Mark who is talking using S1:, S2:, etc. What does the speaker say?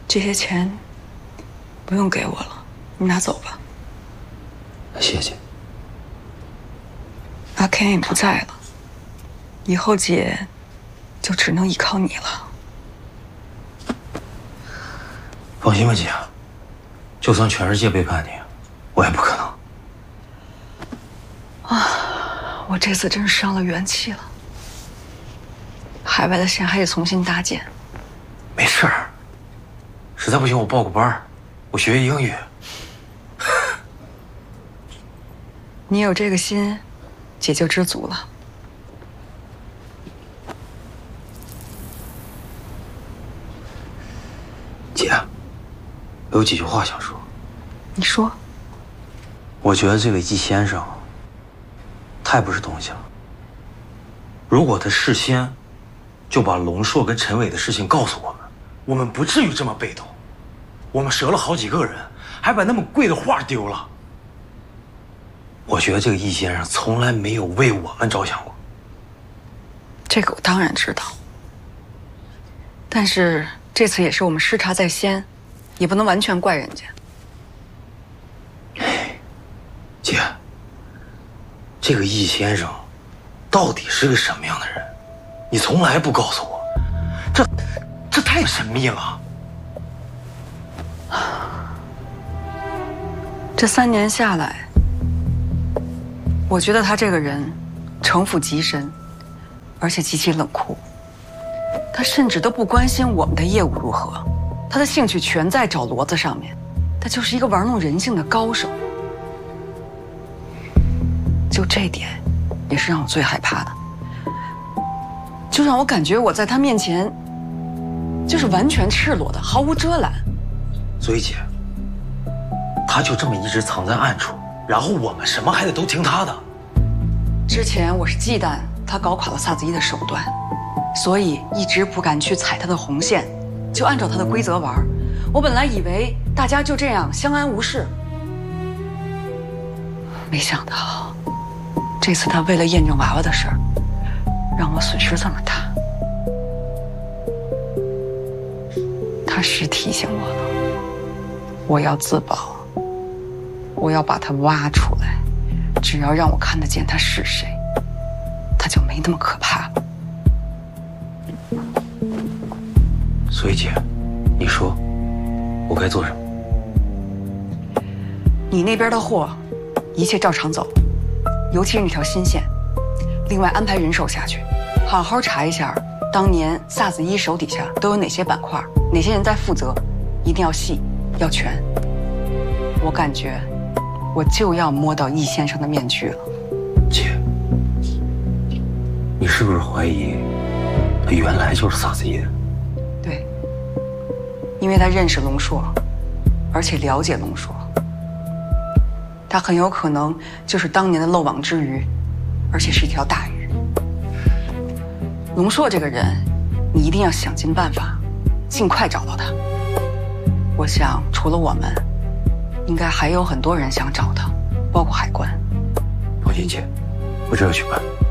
S1: 这些钱不用给我了，你拿走吧。
S2: 谢谢。
S1: 阿 Ken 也不在了，以后姐就只能依靠你了。
S2: 放心吧，姐，就算全世界背叛你，我也不可能。
S1: 我这次真是伤了元气了，海外的线还得重新搭建。
S2: 没事儿，实在不行我报个班，我学英语。
S1: 你有这个心，姐就知足了。
S2: 姐，有几句话想说。
S1: 你说。
S2: 我觉得这个易先生太不是东西了。如果他事先就把龙硕跟陈伟的事情告诉我们，我们不至于这么被动。我们折了好几个人，还把那么贵的画丢了。我觉得这个易先生从来没有为我们着想过。
S1: 这个我当然知道，但是这次也是我们失察在先，也不能完全怪人家。
S2: 姐，这个易先生到底是个什么样的人？你从来不告诉我，这太神秘了。
S1: 这3年下来，我觉得他这个人城府极深，而且极其冷酷。他甚至都不关心我们的业务如何，他的兴趣全在找骡子上面。他就是一个玩弄人性的高手。就这点，也是让我最害怕的。就让我感觉我在他面前，就是完全赤裸的，毫无遮拦。
S2: 所以姐，他就这么一直藏在暗处，然后我们什么还得都听他的。
S1: 之前我是忌惮他搞垮了萨子伊的手段，所以一直不敢去踩他的红线，就按照他的规则玩。我本来以为大家就这样相安无事，没想到这次他为了验证娃娃的事儿，让我损失这么大。他是提醒我了，我要自保，我要把他挖出来。只要让我看得见他是谁，他就没那么可怕了。
S2: 所以姐，你说我该做什么？
S1: 你那边的货，一切照常走，尤其是那条新线。另外安排人手下去，好好查一下当年萨子伊手底下都有哪些板块，哪些人在负责，一定要细，要全。我感觉我就要摸到易先生的面具了。
S2: 姐，你是不是怀疑他原来就是萨子伊的？
S1: 对，因为他认识龙硕，而且了解龙硕，他很有可能就是当年的漏网之鱼，而且是一条大鱼。龙硕这个人，你一定要想尽办法，尽快找到他。我想，除了我们，应该还有很多人想找他，包括海关。
S2: 放心姐，我这就去办。